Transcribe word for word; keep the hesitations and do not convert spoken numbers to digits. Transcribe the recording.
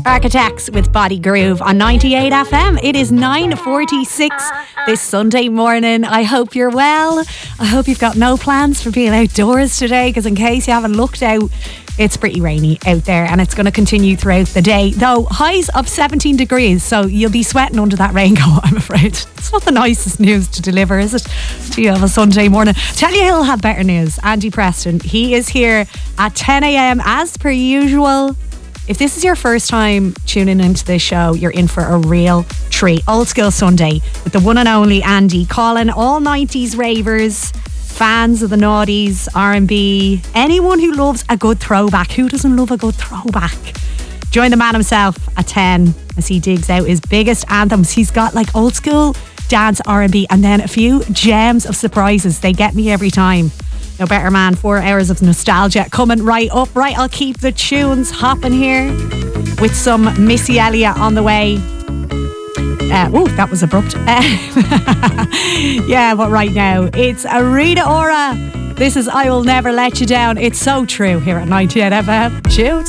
Architects with Body Groove on ninety-eight F M. It is nine forty-six this Sunday morning. I hope you're well. I hope you've got no plans for being outdoors today, because in case you haven't looked out, it's pretty rainy out there and it's going to continue throughout the day. Though highs of seventeen degrees, so you'll be sweating under that raincoat, I'm afraid. It's not the nicest news to deliver, is it? To you of a Sunday morning. Tell you who'll have better news. Andy Preston. He is here at ten a.m. as per usual. If this is your first time tuning into this show, you're in for a real treat. Old School Sunday with the one and only Andy, calling all nineties ravers, fans of the noughties, R and B, anyone who loves a good throwback. Who doesn't love a good throwback? Join the man himself at ten as he digs out his biggest anthems. He's got like old school dance, R and B, and then a few gems of surprises. They get me every time. No better man, four hours of nostalgia coming right up. Right, I'll keep the tunes hopping here with some Missy Elliott on the way. Uh, oh, that was abrupt. Uh, yeah, but right now, it's Rita Ora. This is I Will Never Let You Down. It's so true here at ninety-eight F M. Tunes.